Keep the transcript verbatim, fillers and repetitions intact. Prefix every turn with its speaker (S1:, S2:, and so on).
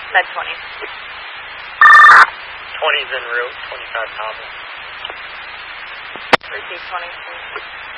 S1: Med twenty.
S2: twenty's en route, twenty-five Pablo.
S1: Receive twenty.